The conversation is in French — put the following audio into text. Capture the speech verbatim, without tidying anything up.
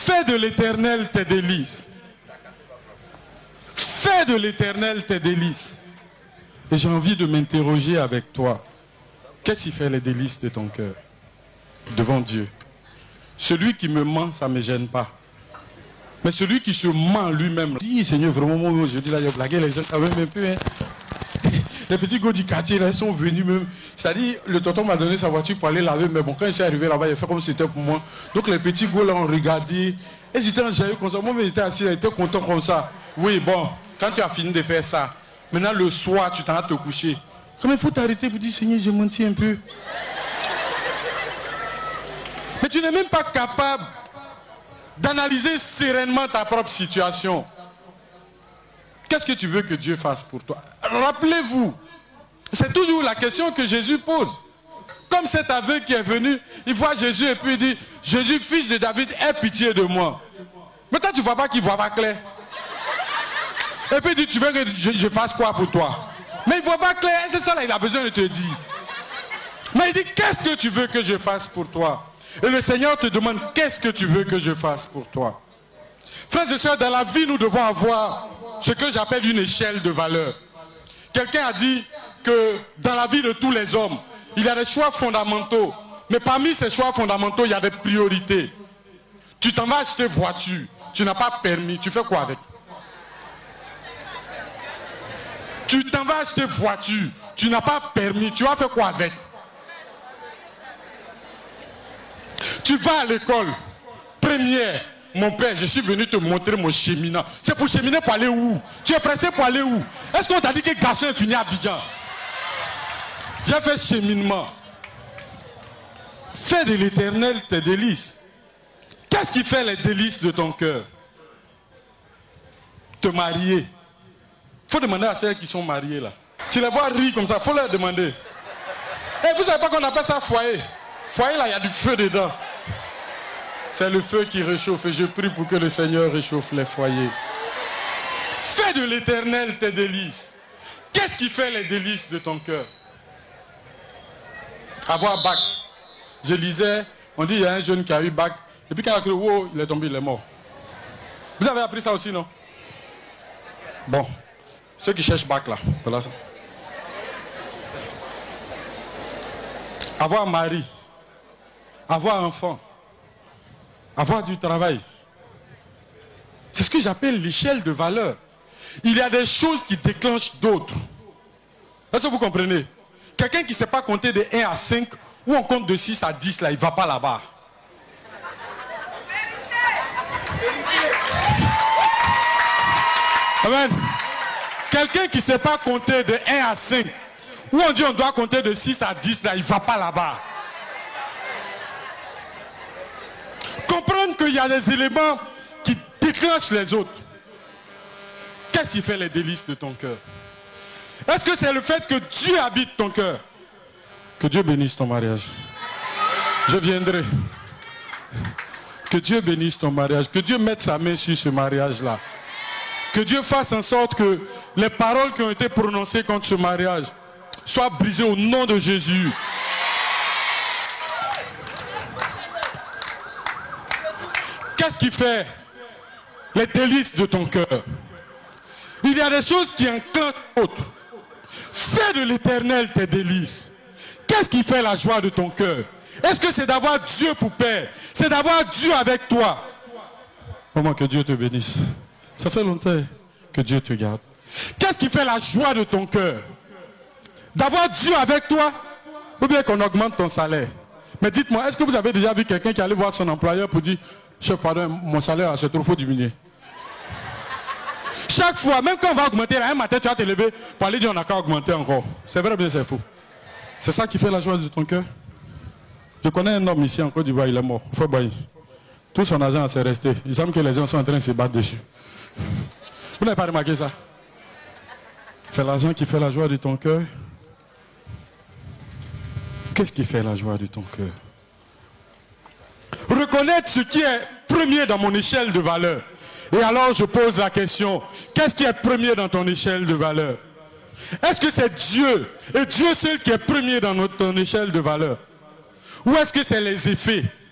Fais de l'Éternel tes délices. Fais de l'Éternel tes délices. Et j'ai envie de m'interroger avec toi. Qu'est-ce qui fait les délices de ton cœur devant Dieu? Celui qui me ment, ça ne me gêne pas. Mais celui qui se ment lui-même, dit Seigneur, vraiment, moi, je dis là, il y a blagué les gens quand même un peu. Hein. Les petits gars du quartier, là, ils sont venus même. C'est-à-dire, le tonton m'a donné sa voiture pour aller laver, mais bon, quand je suis arrivé là-bas, il a fait comme si c'était pour moi. Donc les petits gars là ont regardé. Et j'étais en jaillit comme ça. Moi, j'étais assis, j'étais content comme ça. Oui, bon, quand tu as fini de faire ça, maintenant le soir, tu t'en vas te coucher. Comme il faut t'arrêter pour dire, Seigneur, j'ai menti un peu. Mais tu n'es même pas capable d'analyser sereinement ta propre situation. Qu'est-ce que tu veux que Dieu fasse pour toi? Rappelez-vous, c'est toujours la question que Jésus pose. Comme cet aveugle qui est venu, il voit Jésus et puis il dit, Jésus, fils de David, aie pitié de moi. Mais toi, tu ne vois pas qu'il ne voit pas clair. Et puis il dit, tu veux que je, je fasse quoi pour toi? Mais il ne voit pas clair, c'est ça là, il a besoin de te dire. Mais il dit, qu'est-ce que tu veux que je fasse pour toi? Et le Seigneur te demande, qu'est-ce que tu veux que je fasse pour toi? Frères et sœurs, dans la vie, nous devons avoir ce que j'appelle une échelle de valeur. Quelqu'un a dit que dans la vie de tous les hommes, il y a des choix fondamentaux. Mais parmi ces choix fondamentaux, il y a des priorités. Tu t'en vas acheter voiture, tu n'as pas permis, tu fais quoi avec? Tu t'en vas acheter voiture, tu n'as pas permis, tu vas faire quoi avec? Tu vas à l'école, première, mon père, je suis venu te montrer mon cheminat. C'est pour cheminer pour aller où? Tu es pressé pour aller où? Est-ce qu'on t'a dit que le garçon est fini à Abidjan? J'ai fait cheminement. Fais de l'Éternel tes délices. Qu'est-ce qui fait les délices de ton cœur? Te marier. Il faut demander à celles qui sont mariées là. Tu les vois rire comme ça, il faut leur demander. Et vous ne savez pas qu'on appelle ça foyer? Foyer là, il y a du feu dedans. C'est le feu qui réchauffe et je prie pour que le Seigneur réchauffe les foyers. Fais de l'Éternel tes délices. Qu'est-ce qui fait les délices de ton cœur? Avoir bac. Je lisais, on dit il y a un jeune qui a eu bac. Et puis quand il a cru, wow, il est tombé, il est mort. Vous avez appris ça aussi, non? Bon. Ceux qui cherchent bac là, voilà ça. Avoir mari. Avoir enfant. Avoir du travail. C'est ce que j'appelle l'échelle de valeur. Il y a des choses qui déclenchent d'autres. Est-ce que vous comprenez? Quelqu'un qui ne sait pas compter de un à cinq, ou on compte de six à dix, là, il ne va pas là-bas. Amen. Quelqu'un qui ne sait pas compter de un à cinq, ou on dit on doit compter de six à dix, là, il ne va pas là-bas. Comprendre qu'il y a des éléments qui déclenchent les autres. Qu'est-ce qui fait les délices de ton cœur? Est-ce que c'est le fait que Dieu habite ton cœur? Que Dieu bénisse ton mariage. Je viendrai. Que Dieu bénisse ton mariage. Que Dieu mette sa main sur ce mariage-là. Que Dieu fasse en sorte que les paroles qui ont été prononcées contre ce mariage soient brisées au nom de Jésus. Qu'est-ce qui fait les délices de ton cœur? Il y a des choses qui enclenchent l'autre. Fais de l'Éternel tes délices. Qu'est-ce qui fait la joie de ton cœur? Est-ce que c'est d'avoir Dieu pour père? C'est d'avoir Dieu avec toi? Maman, que Dieu te bénisse. Ça fait longtemps que Dieu te garde. Qu'est-ce qui fait la joie de ton cœur? D'avoir Dieu avec toi? Ou bien qu'on augmente ton salaire? Mais dites-moi, est-ce que vous avez déjà vu quelqu'un qui allait voir son employeur pour dire, chef, pardon, mon salaire, c'est trop, faut diminuer? Chaque fois, même quand on va augmenter, là, un matin, tu vas te lever pour aller dire on n'a qu'à augmenter encore. C'est vrai ou bien c'est faux? C'est ça qui fait la joie de ton cœur? Je connais un homme ici en Côte d'Ivoire, il est mort. Il faut bailler. Tout son argent s'est resté. Il semble que les gens sont en train de se battre dessus. Vous n'avez pas remarqué ça? C'est l'argent qui fait la joie de ton cœur? Qu'est-ce qui fait la joie de ton cœur? Reconnaître ce qui est premier dans mon échelle de valeur. Et alors je pose la question, qu'est-ce qui est premier dans ton échelle de valeur? Est-ce que c'est Dieu, et Dieu seul qui est premier dans notre, ton échelle de valeur? Ou est-ce que c'est les effets?